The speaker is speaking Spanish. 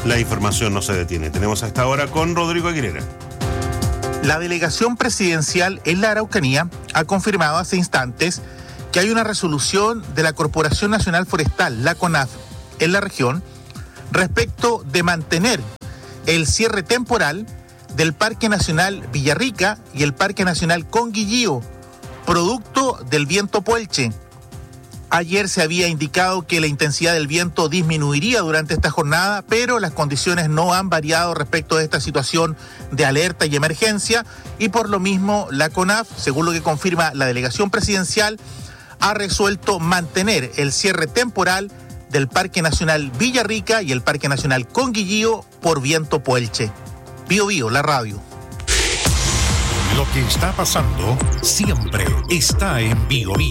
La información no se detiene. Tenemos hasta ahora con Rodrigo Aguilera. La delegación presidencial en la Araucanía ha confirmado hace instantes que hay una resolución de la Corporación Nacional Forestal, la CONAF, en la región respecto de mantener el cierre temporal del Parque Nacional Villarrica y el Parque Nacional Conguillío, producto del viento Puelche. Ayer se había indicado que la intensidad del viento disminuiría durante esta jornada, pero las condiciones no han variado respecto de esta situación de alerta y emergencia, y por lo mismo la CONAF, según lo que confirma la delegación presidencial, ha resuelto mantener el cierre temporal del Parque Nacional Villarrica y el Parque Nacional Conguillío por viento Puelche. Bío Bío, la radio. Lo que está pasando siempre está en Bío Bío.